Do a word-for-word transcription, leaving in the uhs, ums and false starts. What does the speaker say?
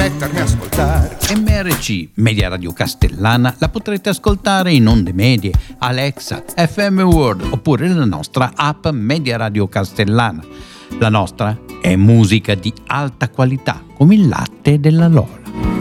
mettermi a ascoltare. M R C, Media Radio Castellana, la potrete ascoltare in onde medie, Alexa, F M World oppure la nostra app Media Radio Castellana. La nostra è musica di alta qualità, come il latte della Lola.